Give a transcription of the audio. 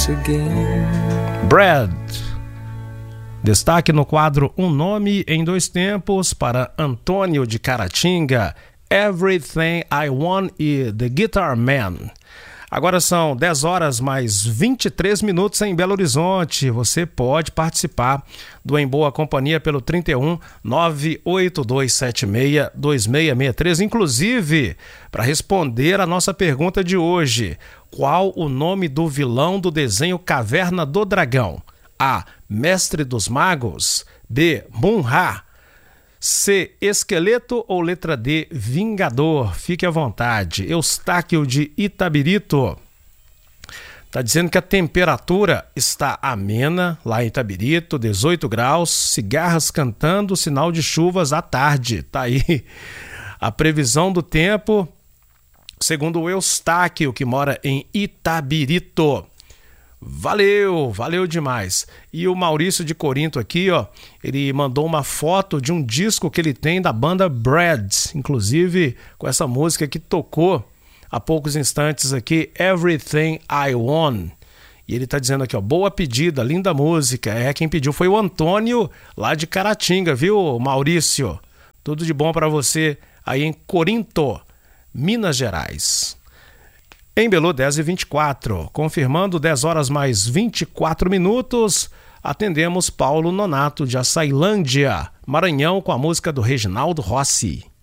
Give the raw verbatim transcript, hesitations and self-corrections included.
once again. Brad. Destaque no quadro Um Nome em Dois Tempos para Antônio de Caratinga, Everything I Want e The Guitar Man. Agora são dez horas mais vinte e três minutos em Belo Horizonte. Você pode participar do Em Boa Companhia pelo trinta e um, nove oito dois sete seis, dois seis seis três. Inclusive, para responder a nossa pergunta de hoje: qual o nome do vilão do desenho Caverna do Dragão? A. Mestre dos Magos. B. Mun-Ra. C. Esqueleto ou letra D. Vingador? Fique à vontade. Eustáquio de Itabirito está dizendo que a temperatura está amena lá em Itabirito, dezoito graus, cigarras cantando, sinal de chuvas à tarde. Tá aí a previsão do tempo, segundo o Eustáquio, que mora em Itabirito. Valeu, valeu demais. E o Maurício de Corinto aqui, ó, ele mandou uma foto de um disco que ele tem da banda Brad, inclusive com essa música que tocou há poucos instantes aqui, Everything I Want. E ele tá dizendo aqui, ó, boa pedida, linda música. É, quem pediu foi o Antônio lá de Caratinga, viu, Maurício? Tudo de bom para você aí em Corinto, Minas Gerais. Em Belo, dez e vinte e quatro, confirmando dez horas mais vinte e quatro minutos, atendemos Paulo Nonato de Açailândia, Maranhão, com a música do Reginaldo Rossi.